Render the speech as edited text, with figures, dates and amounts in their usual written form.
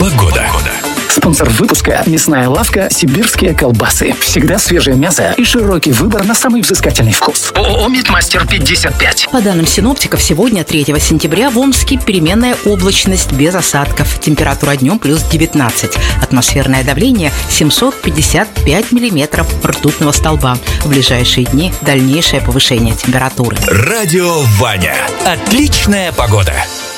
Погода. Спонсор выпуска – мясная лавка «Сибирские колбасы». Всегда свежее мясо и широкий выбор на самый взыскательный вкус. ООО «Мидмастер 55». По данным синоптиков, сегодня, 3 сентября, в Омске переменная облачность без осадков. Температура днем плюс 19. Атмосферное давление 755 миллиметров ртутного столба. В ближайшие дни дальнейшее повышение температуры. Радио Ваня. Отличная погода.